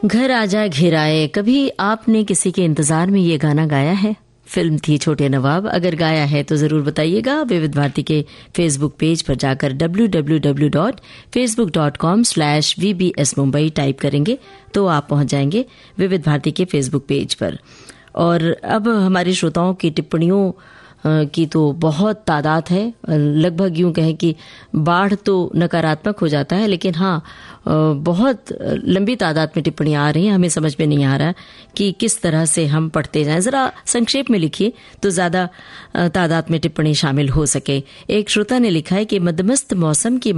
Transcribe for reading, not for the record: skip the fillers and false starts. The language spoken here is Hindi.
घर आजा घिराए, कभी आपने किसी के इंतजार में ये गाना गाया है? फिल्म थी छोटे नवाब। अगर गाया है तो जरूर बताइएगा। विविध भारती के फेसबुक पेज पर जाकर www.facebook.com/VBS Mumbai टाइप करेंगे तो आप पहुंच जाएंगे विविध भारती के फेसबुक पेज पर। और अब हमारे श्रोताओं की टिप्पणियों की तो बहुत तादाद है। लगभग यूं कहें कि बाढ़ तो नकारात्मक हो जाता है, लेकिन हाँ बहुत लंबी तादाद में टिप्पणियां आ रही हैं। हमें समझ में नहीं आ रहा कि किस तरह से हम पढ़ते जाएं। जरा संक्षेप में लिखिए तो ज्यादा तादाद में टिप्पणी शामिल हो सके। एक श्रोता ने लिखा है कि मदमस्त मौसम की